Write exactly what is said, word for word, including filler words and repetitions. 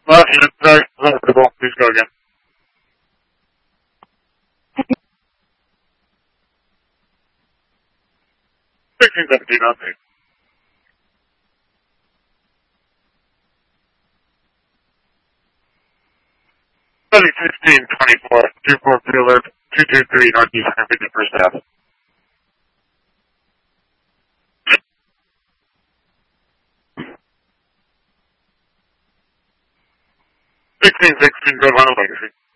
Uh, yeah, sorry, uncomfortable. Please go again. sixteen seventeen, okay. Study sixteen twenty-four, two four three alert, two two three Northeast one fifty-first Ave. sixteen sixteen, good one, legacy.